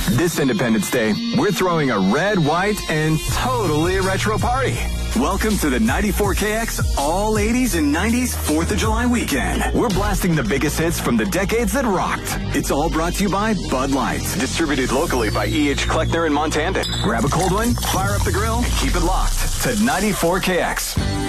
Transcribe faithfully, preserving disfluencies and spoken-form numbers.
This Independence Day, we're throwing a red, white, and totally retro party. Welcome to the ninety-four K X All eighties and nineties fourth of July weekend. We're blasting the biggest hits from the decades that rocked. It's all brought to you by Bud Light, distributed locally by E H. Kleckner in Montana. Grab a cold one, fire up the grill, and keep it locked to ninety-four K X.